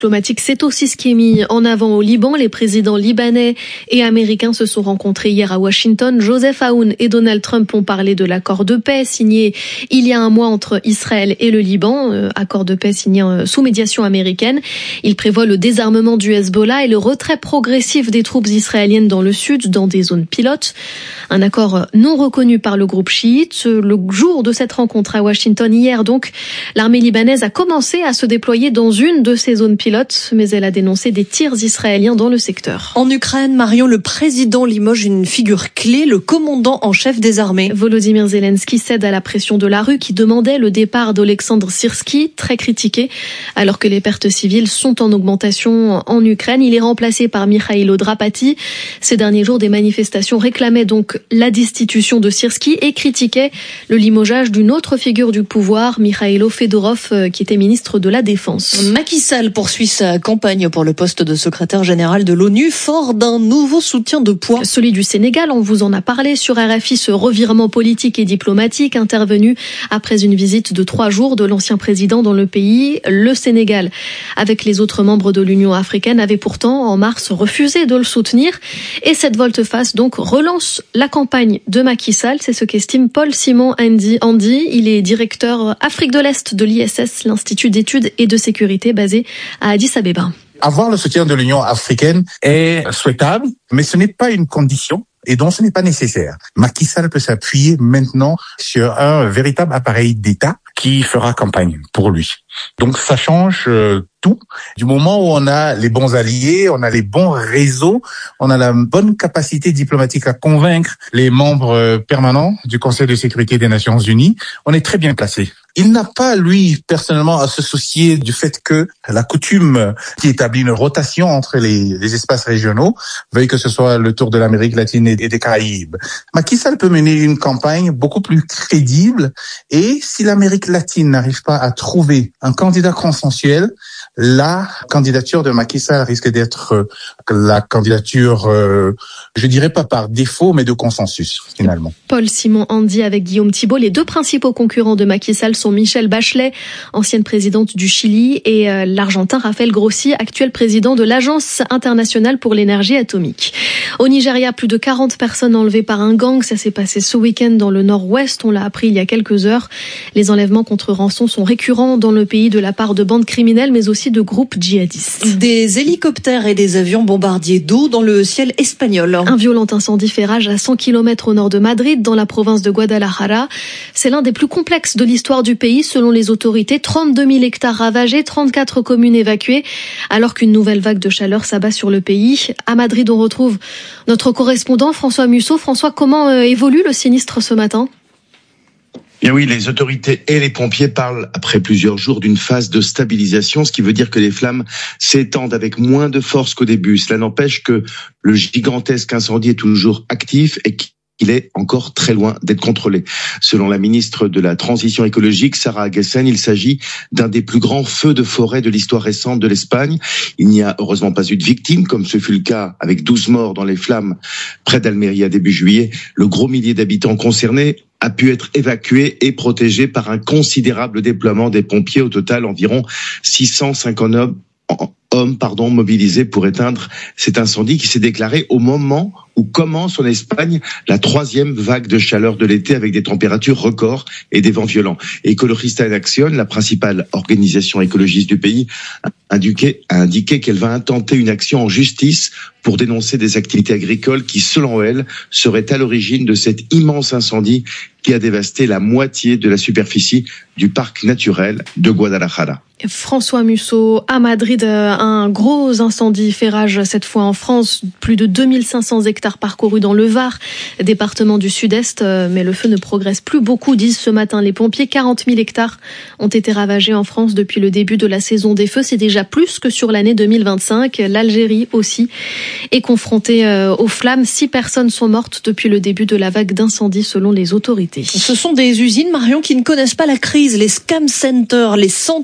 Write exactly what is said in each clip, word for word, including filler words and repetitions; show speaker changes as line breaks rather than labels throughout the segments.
diplomatique, c'est aussi ce qui est mis en avant au Liban. Les présidents libanais et américains se sont rencontrés hier à Washington. Joseph Aoun et Donald Trump ont parlé de l'accord de paix signé il y a un mois entre Israël et le Liban, euh, accord de paix signé euh, sous médiation américaine. Il prévoit le désarmement du Hezbollah et le retrait progressif des troupes israéliennes dans le sud, dans des zones pilotes. Un accord non reconnu par le groupe chiite. Le jour de cette rencontre à Washington, hier donc, l'armée libanaise a commencé à se déployer dans une de ces zones pilotes, mais elle a dénoncé des tirs israéliens dans le secteur.
En Ukraine, Marion, le président limoge une figure clé, le commandant en chef des armées.
Volodymyr Zelensky cède à la pression de la rue qui demandait le départ d'Olexandre Syrski, très critiqué, alors que les pertes civiles sont en augmentation en Ukraine. Il est remplacé par Mikhailo Drapati. Ces derniers jours, des manifestations réclamaient donc la destitution de Syrski et critiquaient le limogeage d'une autre figure du pouvoir, Mikhailo Fedorov, qui était ministre de la Défense.
Macky Sall poursuit sa campagne pour le poste de secrétaire général de l'ONU, fort d'un nouveau soutien de poids.
Celui du Sénégal, on vous en a parlé sur R F I, ce revirement politique et diplomatique intervenu après une visite de trois jours de l'ancien président dans le pays. Le Sénégal, avec les autres membres de l'Union africaine, avait pourtant en mars refusé de le soutenir. Et cette volte-face donc relance la campagne de Macky Sall. C'est ce qu'estime Paul Simon Andy. Andy, il est directeur Afrique de l'Est de l'I S S, l'Institut d'études et de sécurité basé à Addis Abeba.
Avoir le soutien de l'Union africaine est souhaitable, mais ce n'est pas une condition. Et donc, ce n'est pas nécessaire. Macky Sall peut s'appuyer maintenant sur un véritable appareil d'État qui fera campagne pour lui. Donc, ça change euh, tout. Du moment où on a les bons alliés, on a les bons réseaux, on a la bonne capacité diplomatique à convaincre les membres permanents du Conseil de sécurité des Nations Unies, on est très bien placé. Il n'a pas, lui, personnellement, à se soucier du fait que la coutume qui établit une rotation entre les, les espaces régionaux veuille que ce soit le tour de l'Amérique latine et des Caraïbes. Macky Sall peut mener une campagne beaucoup plus crédible et si l'Amérique latine n'arrive pas à trouver un candidat consensuel, la candidature de Macky Sall risque d'être la candidature, euh, je dirais pas par défaut, mais de consensus, finalement.
Paul Simon Andy avec Guillaume Thibault. Les deux principaux concurrents de Macky Sall sont Michelle Bachelet, ancienne présidente du Chili, et euh, l'Argentin Rafael Grossi, actuel président de l'Agence internationale pour l'énergie atomique. Au Nigeria, plus de quarante personnes enlevées par un gang. Ça s'est passé ce week-end dans le nord-ouest. On l'a appris il y a quelques heures. Les enlèvements contre rançon sont récurrents dans le pays de la part de bandes criminelles, mais aussi de groupes djihadistes.
Des hélicoptères et des avions bombardiers d'eau dans le ciel espagnol.
Un violent incendie fait rage à cent kilomètres au nord de Madrid, dans la province de Guadalajara. C'est l'un des plus complexes de l'histoire du pays, selon les autorités. trente-deux mille hectares ravagés, trente-quatre communes évacuées, alors qu'une nouvelle vague de chaleur s'abat sur le pays. À Madrid, on retrouve notre correspondant François Musso. François, comment évolue le sinistre ce matin ?
Bien oui, les autorités et les pompiers parlent après plusieurs jours d'une phase de stabilisation, ce qui veut dire que les flammes s'étendent avec moins de force qu'au début. Cela n'empêche que le gigantesque incendie est toujours actif et qu'il est encore très loin d'être contrôlé. Selon la ministre de la Transition écologique, Sarah Aguesen, il s'agit d'un des plus grands feux de forêt de l'histoire récente de l'Espagne. Il n'y a heureusement pas eu de victimes, comme ce fut le cas avec douze morts dans les flammes près d'Almeria début juillet. Le gros millier d'habitants concernés a pu être évacué et protégé par un considérable déploiement des pompiers. Au total, environ six cent cinquante hommes, hommes pardon, mobilisés pour éteindre cet incendie qui s'est déclaré au moment où commence en Espagne la troisième vague de chaleur de l'été avec des températures records et des vents violents. Ecologista en Acción, la principale organisation écologiste du pays, a indiqué, a indiqué qu'elle va intenter une action en justice pour dénoncer des activités agricoles qui, selon elle, seraient à l'origine de cet immense incendie qui a dévasté la moitié de la superficie du parc naturel de Guadalajara.
François Musso, à Madrid, un gros incendie fait rage cette fois en France. Plus de deux mille cinq cents hectares parcourus dans le Var, département du Sud-Est. Mais le feu ne progresse plus beaucoup, disent ce matin les pompiers. quarante mille hectares ont été ravagés en France depuis le début de la saison des feux. C'est déjà plus que sur l'année deux mille vingt-cinq. L'Algérie aussi est confrontée aux flammes. Six personnes sont mortes depuis le début de la vague d'incendie selon les autorités.
Ce sont des usines, Marion, qui ne connaissent pas la crise. Les scam centers, les centres d'arnaque.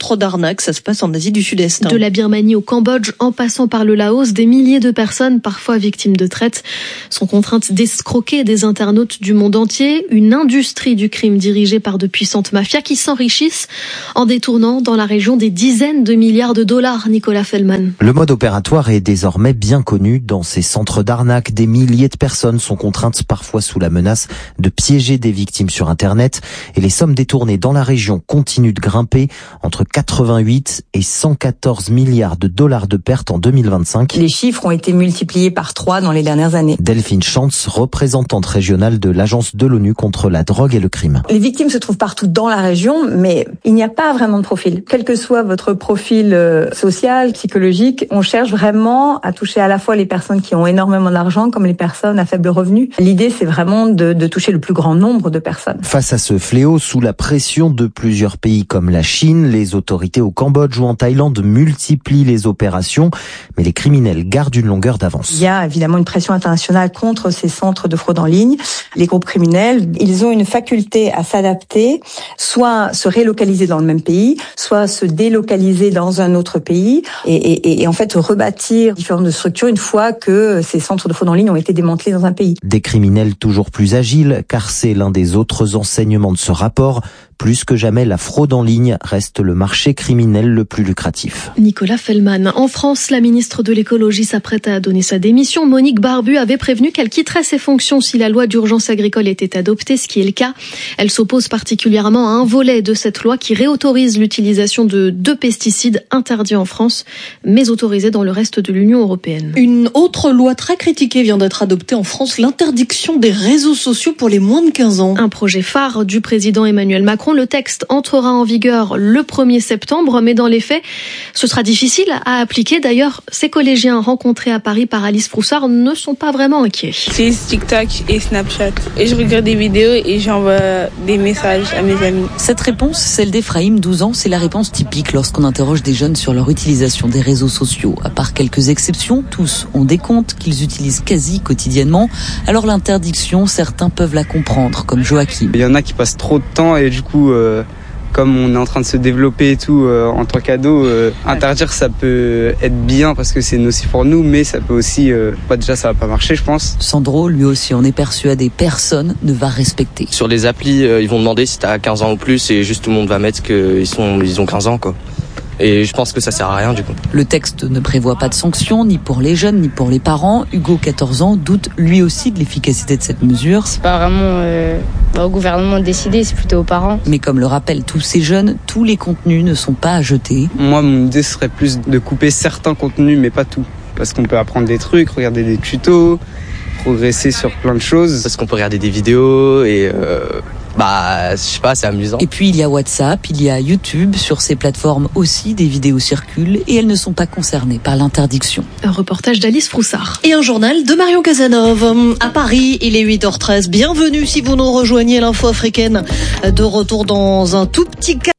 d'arnaque. Ça se passe en Asie du Sud-Est.
De la Birmanie au Cambodge, en passant par le Laos, des milliers de personnes, parfois victimes de traite, sont contraintes d'escroquer des internautes du monde entier. Une industrie du crime dirigée par de puissantes mafias qui s'enrichissent en détournant dans la région des dizaines de milliards de dollars. Nicolas Fellman.
Le mode opératoire est désormais bien connu. Dans ces centres d'arnaque, des milliers de personnes sont contraintes, parfois sous la menace, de piéger des victimes sur Internet. Et les sommes détournées dans la région continuent de grimper, entre quatre-vingt-huit et cent quatorze milliards de dollars de pertes en deux mille vingt-cinq.
Les chiffres ont été multipliés par trois dans les dernières années.
Delphine Chantz, représentante régionale de l'Agence de l'ONU contre la drogue et le crime.
Les victimes se trouvent partout dans la région, mais il n'y a pas vraiment de profil. Quel que soit votre profil euh, social, psychologique, on cherche vraiment à toucher à la fois les personnes qui ont énormément d'argent comme les personnes à faible revenu. L'idée, c'est vraiment de, de toucher le plus grand nombre de personnes.
Face à ce fléau, sous la pression de plusieurs pays comme la Chine, les autorités au Cambodge ou en Thaïlande multiplient les opérations, mais les criminels gardent une longueur d'avance.
Il y a évidemment une pression internationale contre ces centres de fraude en ligne. Les groupes criminels, ils ont une faculté à s'adapter, soit se relocaliser dans le même pays, soit se délocaliser dans un autre pays et, et, et en fait rebâtir différentes structures une fois que ces centres de fraude en ligne ont été démantelés dans un pays.
Des criminels toujours plus agiles, car c'est l'un des autres enseignements de ce rapport. Plus que jamais, la fraude en ligne reste le marché criminel le plus lucratif.
Nicolas Fellman. En France, la ministre de l'écologie s'apprête à donner sa démission. Monique Barbu avait prévenu qu'elle quitterait ses fonctions si la loi d'urgence agricole était adoptée, ce qui est le cas. Elle s'oppose particulièrement à un volet de cette loi qui réautorise l'utilisation de deux pesticides interdits en France, mais autorisés dans le reste de l'Union européenne.
Une autre loi très critiquée vient d'être adoptée en France, l'interdiction des réseaux sociaux pour les moins de quinze ans.
Un projet phare du président Emmanuel Macron. Le texte entrera en vigueur le premier septembre, mais dans les faits, ce sera difficile à appliquer. D'ailleurs, ces collégiens rencontrés à Paris par Alice Froussard ne sont pas vraiment inquiets.
C'est TikTok et Snapchat. Et je regarde des vidéos et j'envoie des messages à mes amis.
Cette réponse, celle d'Ephraïm, douze ans, c'est la réponse typique lorsqu'on interroge des jeunes sur leur utilisation des réseaux sociaux. À part quelques exceptions, tous ont des comptes qu'ils utilisent quasi quotidiennement. Alors l'interdiction, certains peuvent la comprendre, comme Joachim.
Il y en a qui passent trop de temps et du coup, Euh, comme on est en train de se développer et tout euh, en tant qu'ado, euh, interdire ça peut être bien parce que c'est nocif pour nous, mais ça peut aussi, euh, bah déjà ça va pas marcher je pense.
Sandro, lui aussi, en est persuadé, personne ne va respecter.
Sur les applis, euh, ils vont demander si t'as quinze ans ou plus et juste tout le monde va mettre qu'ils sont, ils ont quinze ans quoi. Et je pense que ça sert à rien du coup.
Le texte ne prévoit pas de sanctions, ni pour les jeunes, ni pour les parents. Hugo, quatorze ans, doute lui aussi de l'efficacité de cette mesure.
C'est pas vraiment euh, bah, au gouvernement de décider, c'est plutôt aux parents.
Mais comme le rappellent tous ces jeunes, tous les contenus ne sont pas à jeter.
Moi, mon idée serait plus de couper certains contenus, mais pas tout. Parce qu'on peut apprendre des trucs, regarder des tutos, progresser sur plein de choses.
Parce qu'on peut regarder des vidéos et... Euh... Bah, je sais pas, c'est amusant.
Et puis il y a WhatsApp, il y a YouTube. Sur ces plateformes aussi, des vidéos circulent et elles ne sont pas concernées par l'interdiction.
Un reportage d'Alice Froussard.
Et un journal de Marion Casanov. À Paris, il est huit heures treize. Bienvenue si vous nous rejoignez, l'info africaine. De retour dans un tout petit cas.